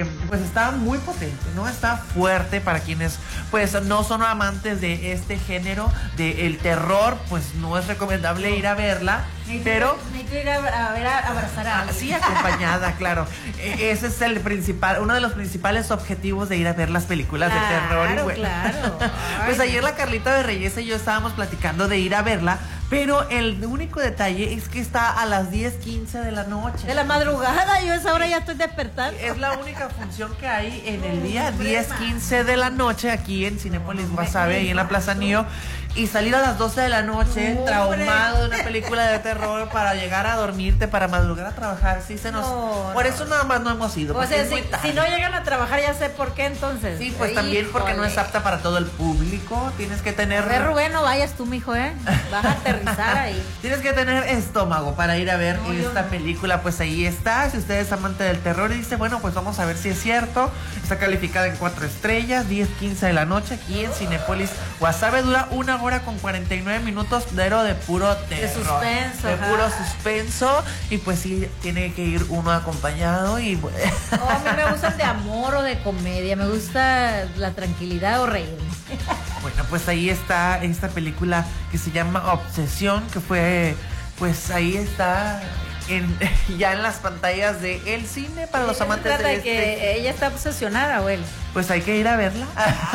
pues está muy potente, ¿no? Está fuerte para quienes pues no son amantes de este género del terror, pues no es recomendable ir a verla, pero necesito ir a ver a abrazar a alguien. sí, acompañada, claro. Ese es uno de los principales objetivos de ir a ver las películas de terror. Claro, claro. Pues ayer la Carlita de Reyes y yo estábamos platicando de ir a verla, pero el único detalle es que está a las 10:15 de la noche. De la madrugada, yo a esa hora ya estoy despertando. Es la única función que hay en el día, 10:15 de la noche, aquí en Cinépolis Guasave, ahí en la Plaza Nío. Y salir a las 12 de la noche, traumado de una película de terror, para llegar a dormirte, para madrugar a trabajar, sí se nos... Por eso nada más no hemos ido. O sea, si no llegan a trabajar, ya sé por qué entonces. Sí, pues también porque no es apta para todo el público. Tienes que tener... A ver, Rubén, no vayas tú, mijo, vas a aterrizar ahí. Tienes que tener estómago para ir a ver esta película. Pues ahí está. Si usted es amante del terror y dice, bueno, pues vamos a ver si es cierto. Está calificada en 4 estrellas, 10:15 de la noche, aquí en Cinépolis Guasave. Dura 1 hora con 49 minutos, pero de puro terror. De suspenso. De puro suspenso. Y pues sí, tiene que ir uno acompañado y... No, a mí me gustan de amor o de comedia. Me gusta la tranquilidad o reír. Bueno, pues ahí está esta película que se llama Obsesión, que fue, pues ahí está ya en las pantallas de el cine para los amantes de que ella está obsesionada, o él. Pues hay que ir a verla.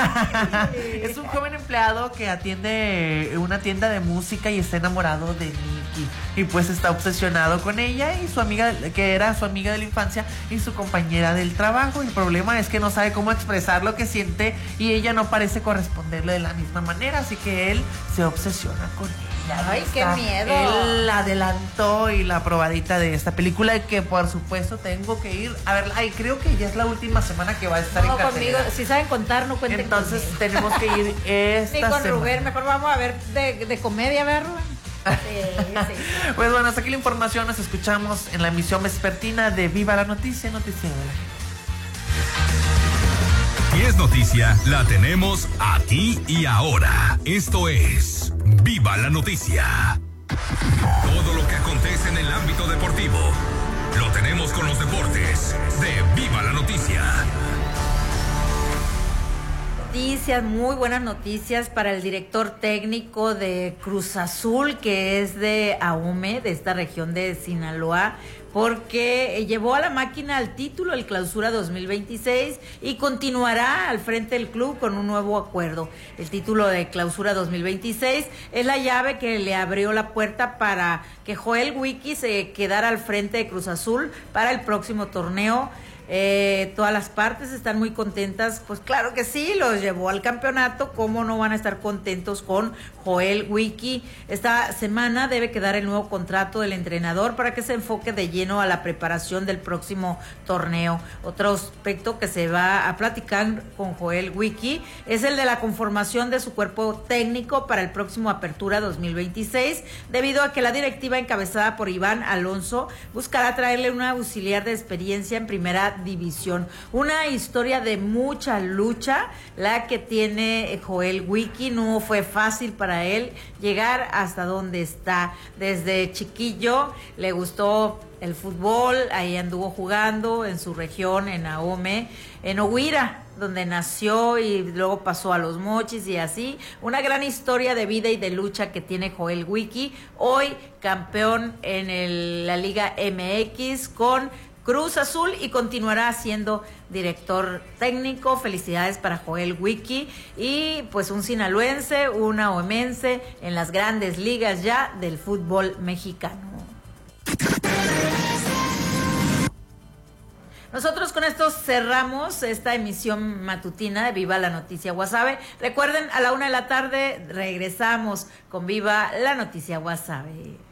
Es un joven empleado que atiende una tienda de música y está enamorado de Nikki. Y pues está obsesionado con ella y su amiga, que era su amiga de la infancia y su compañera del trabajo. El problema es que no sabe cómo expresar lo que siente y ella no parece corresponderle de la misma manera. Así que él se obsesiona con ella. Ay, qué miedo. Él adelantó y la probadita de esta película, que por supuesto tengo que ir a verla. Ay, creo que ya es la última semana que va a estar en cartelera. Conmigo, si saben contar, no cuenten. Entonces conmigo. tenemos que ir esta Ni con semana. Rubén, mejor vamos a ver de comedia, ¿verdad, Rubén? Sí. Pues bueno, hasta aquí la información. Nos escuchamos en la emisión vespertina de Viva la Noticia, Noticia de la Gente. Si es noticia, la tenemos aquí y ahora. Esto es Viva la Noticia. Todo lo que acontece en el ámbito deportivo lo tenemos con los deportes de Viva la Noticia. Noticias, muy buenas noticias para el director técnico de Cruz Azul, que es de Ahome, de esta región de Sinaloa, porque llevó a la máquina al título el Clausura 2026 y continuará al frente del club con un nuevo acuerdo. El título de Clausura 2026 es la llave que le abrió la puerta para que Joel Wiki se quedara al frente de Cruz Azul para el próximo torneo. Todas las partes están muy contentas, pues claro que sí, los llevó al campeonato, ¿cómo no van a estar contentos con Joel Wiki? Esta semana debe quedar el nuevo contrato del entrenador para que se enfoque de lleno a la preparación del próximo torneo. Otro aspecto que se va a platicar con Joel Wiki es el de la conformación de su cuerpo técnico para el próximo Apertura 2026, debido a que la directiva encabezada por Iván Alonso buscará traerle un auxiliar de experiencia en primera división. Una historia de mucha lucha la que tiene Joel Wiki. No fue fácil para él llegar hasta donde está. Desde chiquillo le gustó el fútbol, ahí anduvo jugando en su región, en Ahome, en Oguira, donde nació, y luego pasó a Los Mochis y así. Una gran historia de vida y de lucha que tiene Joel Wiki, hoy campeón en la Liga MX con Cruz Azul y continuará siendo director técnico. Felicidades para Joel Wiki y pues un sinaloense, un ahuemense en las grandes ligas ya del fútbol mexicano. Nosotros con esto cerramos esta emisión matutina de Viva la Noticia Guasave. Recuerden, a la 1:00 p.m. regresamos con Viva la Noticia Guasave.